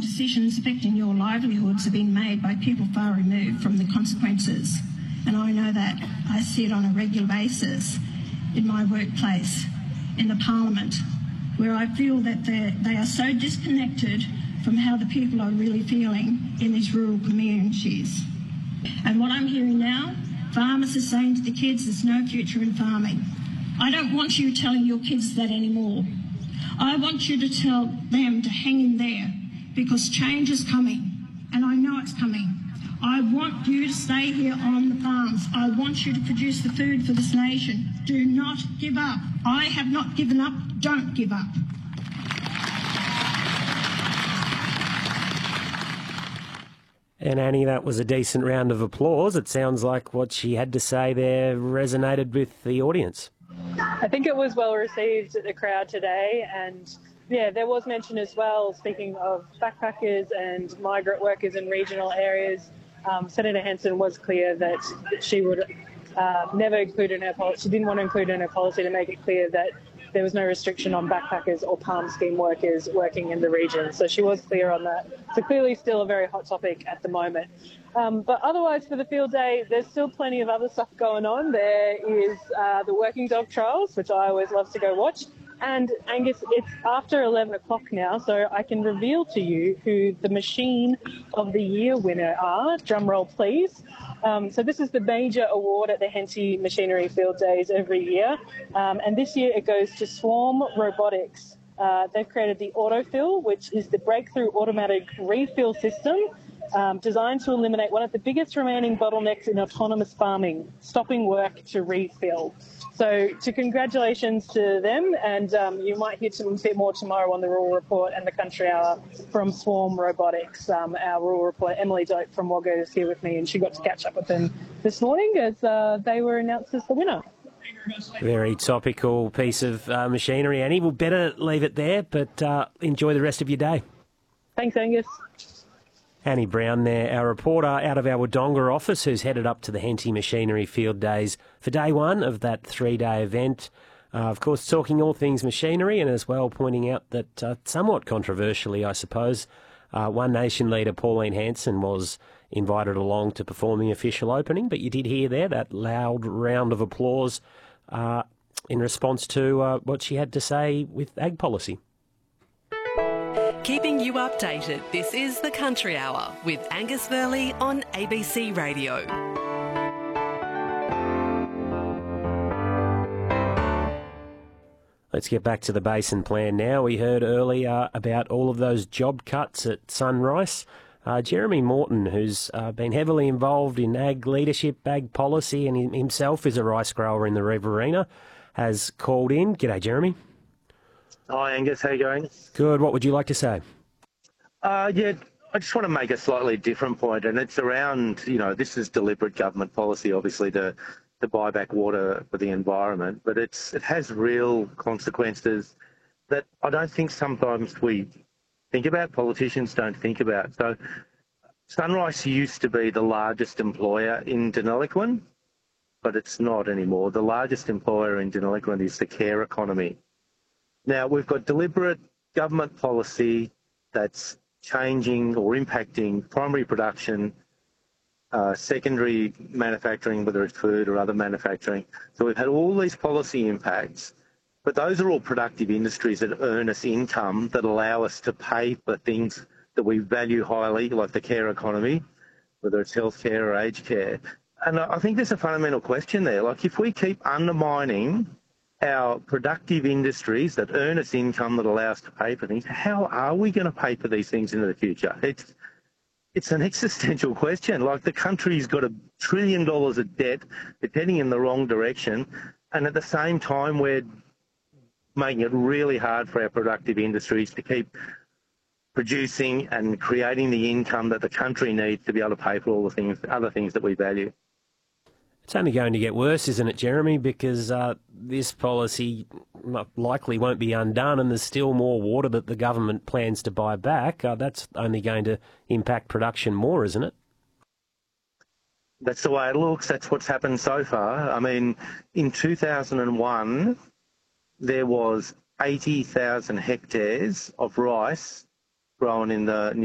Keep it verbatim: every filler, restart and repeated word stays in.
decisions affecting your livelihoods are being made by people far removed from the consequences. And I know that. I see it on a regular basis in my workplace, in the Parliament, where I feel that they are so disconnected from how the people are really feeling in these rural communities. And what I'm hearing now, farmers are saying to the kids there's no future in farming. I don't want you telling your kids that anymore. I want you to tell them to hang in there because change is coming, and I know it's coming. I want you to stay here on the farms. I want you to produce the food for this nation. Do not give up. I have not given up. Don't give up. And Annie, that was a decent round of applause. It sounds like what she had to say there resonated with the audience. I think it was well received at the crowd today, and yeah, there was mention as well, speaking of backpackers and migrant workers in regional areas. Um, Senator Hanson was clear that she would uh, never include in her policy, she didn't want to include in her policy to make it clear that there was no restriction on backpackers or palm scheme workers working in the region. So she was clear on that. So clearly still a very hot topic at the moment. Um, but otherwise for the field day, there's still plenty of other stuff going on. There is uh, the working dog trials, which I always love to go watch. And Angus, it's after eleven o'clock now, so I can reveal to you who the Machine of the Year winner are. Drum roll, please. Um, so this is the major award at the Henty Machinery Field Days every year. Um, and this year it goes to Swarm Robotics. Uh, they've created the Autofill, which is the breakthrough automatic refill system um, designed to eliminate one of the biggest remaining bottlenecks in autonomous farming, stopping work to refill. So to congratulations to them, and um, you might hear a bit more tomorrow on the Rural Report and the Country Hour from Swarm Robotics. Um, our Rural Report, Emily Doak from Wagga, is here with me, and she got to catch up with them this morning as uh, they were announced as the winner. Very topical piece of uh, machinery, Annie. We'll better leave it there, but uh, enjoy the rest of your day. Thanks, Angus. Annie Brown there, our reporter out of our Wodonga office, who's headed up to the Henty Machinery Field Days for day one of that three-day event. Uh, of course, talking all things machinery, and as well pointing out that uh, somewhat controversially, I suppose, uh, One Nation leader Pauline Hanson was invited along to perform the official opening, but you did hear there that loud round of applause uh, in response to uh, what she had to say with ag policy. Keeping you updated, this is the Country Hour with Angus Verley on A B C Radio. Let's get back to the Basin Plan now. We heard earlier about all of those job cuts at Sunrise. Uh, Jeremy Morton, who's uh, been heavily involved in ag leadership, ag policy, and himself is a rice grower in the Riverina, has called in. G'day, Jeremy. Hi, Angus. How are you going? Good. What would you like to say? Uh, yeah, I just want to make a slightly different point, and it's around, you know, this is deliberate government policy, obviously, to, to buy back water for the environment, but it's it has real consequences that I don't think sometimes we think about, politicians don't think about. So Sunrise used to be the largest employer in Deniliquin, but it's not anymore. The largest employer in Deniliquin is the care economy. Now, we've got deliberate government policy that's changing or impacting primary production, uh, secondary manufacturing, whether it's food or other manufacturing. So we've had all these policy impacts, but those are all productive industries that earn us income that allow us to pay for things that we value highly, like the care economy, whether it's healthcare or aged care. And I think there's a fundamental question there. Like, if we keep undermining our productive industries that earn us income that allow us to pay for things, how are we going to pay for these things into the future? It's it's an existential question. Like, the country's got a trillion dollars of debt, it's heading in the wrong direction, and at the same time we're making it really hard for our productive industries to keep producing and creating the income that the country needs to be able to pay for all the things, other things that we value. It's only going to get worse, isn't it, Jeremy? Because uh, this policy likely won't be undone, and there's still more water that the government plans to buy back. Uh, that's only going to impact production more, isn't it? That's the way it looks. That's what's happened so far. I mean, in two thousand one, there was eighty thousand hectares of rice grown in the